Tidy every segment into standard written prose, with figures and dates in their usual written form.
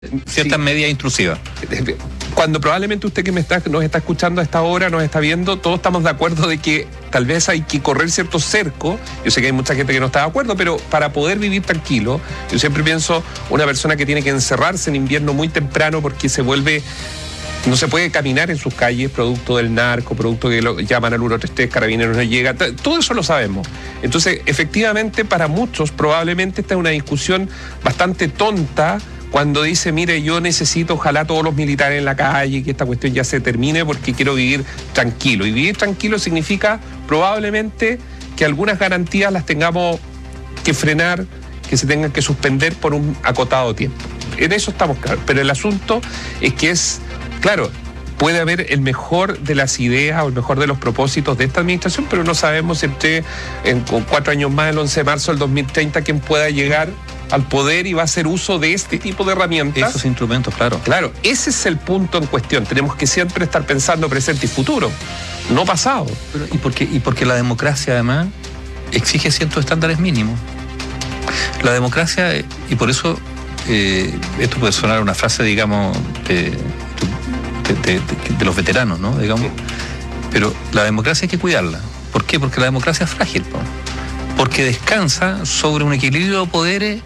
ciertas medidas intrusivas. Cuando probablemente usted que nos está escuchando a esta hora, nos está viendo, todos estamos de acuerdo de que tal vez hay que correr ciertos cercos. Yo sé que hay mucha gente que no está de acuerdo, pero para poder vivir tranquilo, yo siempre pienso una persona que tiene que encerrarse en invierno muy temprano porque no se puede caminar en sus calles, producto del narco, producto que lo llaman al 133, Carabineros no llega, todo eso lo sabemos. Entonces, efectivamente, para muchos, probablemente esta es una discusión bastante tonta, cuando dice, mire, yo necesito ojalá todos los militares en la calle, que esta cuestión ya se termine porque quiero vivir tranquilo. Y vivir tranquilo significa probablemente que algunas garantías las tengamos que frenar, que se tengan que suspender por un acotado tiempo. En eso estamos claros. Pero el asunto es que claro, puede haber el mejor de las ideas o el mejor de los propósitos de esta administración, pero no sabemos si con 4 años más, el 11 de marzo del 2030, quién pueda llegar al poder y va a hacer uso de este tipo de herramientas. Esos instrumentos, claro. Claro, ese es el punto en cuestión. Tenemos que siempre estar pensando presente y futuro, no pasado. Pero, y porque la democracia, además, exige ciertos estándares mínimos. La democracia, y por eso, esto puede sonar una frase, digamos, de los veteranos, ¿no? Digamos. Pero la democracia hay que cuidarla. ¿Por qué? Porque la democracia es frágil, ¿no? Porque descansa sobre un equilibrio de poderes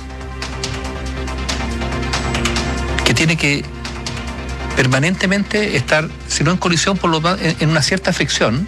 que tiene que permanentemente estar, si no en colisión, por lo más, en una cierta fricción,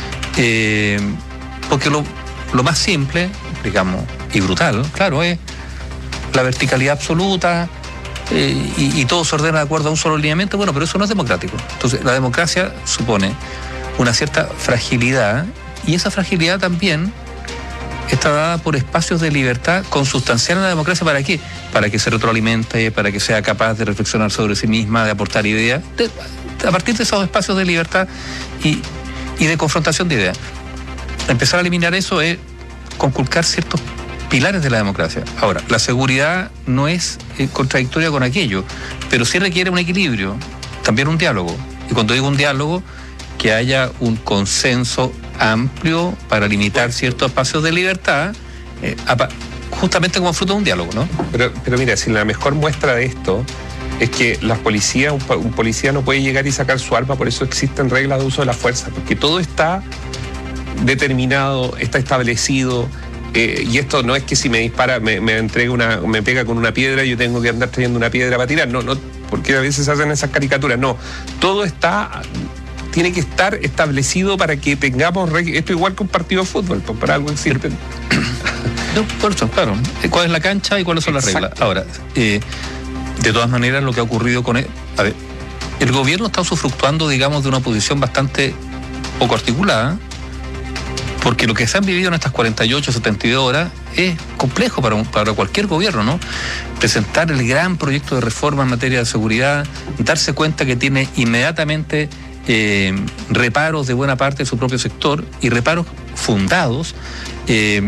porque lo más simple, digamos, y brutal, claro, es la verticalidad absoluta, y todo se ordena de acuerdo a un solo lineamiento. Bueno, pero eso no es democrático. Entonces, la democracia supone una cierta fragilidad, y esa fragilidad también está dada por espacios de libertad consustancial en la democracia. ¿Para qué? Para que se retroalimente, para que sea capaz de reflexionar sobre sí misma, de aportar ideas, a partir de esos espacios de libertad y de confrontación de ideas. Empezar a eliminar eso es conculcar ciertos pilares de la democracia. Ahora, la seguridad no es contradictoria con aquello, pero sí requiere un equilibrio, también un diálogo. Y cuando digo un diálogo, que haya un consenso amplio para limitar ciertos espacios de libertad, justamente como fruto de un diálogo, ¿no? Pero mira, si la mejor muestra de esto es que las policías, un policía no puede llegar y sacar su arma, por eso existen reglas de uso de la fuerza, porque todo está determinado, está establecido. Y esto no es que si me dispara, me pega con una piedra, yo tengo que andar trayendo una piedra para tirar, no, porque a veces se hacen esas caricaturas, no, todo tiene que estar establecido para que tengamos esto igual que un partido de fútbol, pues para algo existen. No, por eso, claro, cuál es la cancha y cuáles son las reglas. Ahora, de todas maneras, lo que ha ocurrido con el gobierno está usufructuando, digamos, de una posición bastante poco articulada, porque lo que se han vivido en estas 48, 72 horas es complejo para cualquier gobierno, ¿no? Presentar el gran proyecto de reforma en materia de seguridad, darse cuenta que tiene inmediatamente reparos de buena parte de su propio sector, y reparos fundados, y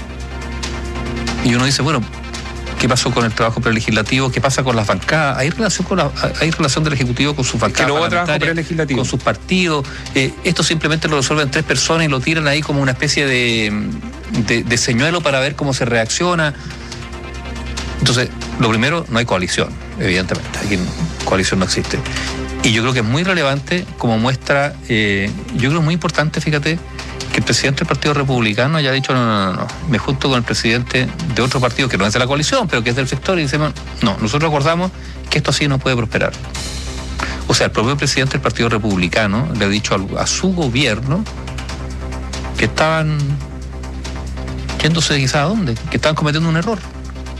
uno dice, bueno, ¿qué pasó con el trabajo prelegislativo? ¿Qué pasa con las bancadas? ¿Hay relación del Ejecutivo con sus bancadas parlamentarias, con sus partidos? Esto simplemente lo resuelven 3 personas y lo tiran ahí como una especie de señuelo para ver cómo se reacciona. Entonces, lo primero, no hay coalición, evidentemente. Aquí coalición no existe. Y yo creo que es muy relevante como muestra, yo creo que es muy importante, fíjate, que el presidente del Partido Republicano haya dicho, no, me junto con el presidente de otro partido que no es de la coalición, pero que es del sector, y decimos, no, nosotros acordamos que esto así no puede prosperar. O sea, el propio presidente del Partido Republicano le ha dicho a su gobierno que estaban yéndose quizás a dónde, que estaban cometiendo un error.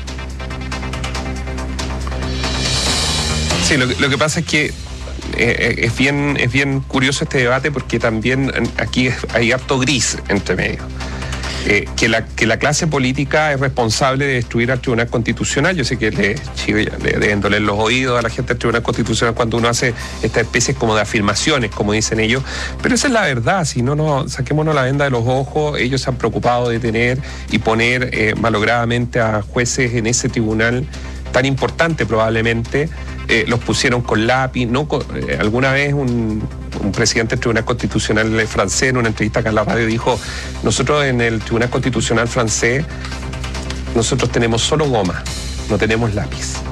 Sí, lo que pasa es que es bien curioso este debate, porque también aquí hay harto gris entre medio. Que la clase política es responsable de destruir al Tribunal Constitucional. Yo sé que le deben doler los oídos a la gente del Tribunal Constitucional cuando uno hace estas especies como de afirmaciones, como dicen ellos, pero esa es la verdad. Si no, saquémonos la venda de los ojos. Ellos se han preocupado de tener y poner malogradamente a jueces en ese tribunal tan importante probablemente. Los pusieron con lápiz. Alguna vez un presidente del Tribunal Constitucional francés, en una entrevista acá en la radio, dijo: nosotros en el Tribunal Constitucional francés, nosotros tenemos solo goma, no tenemos lápiz.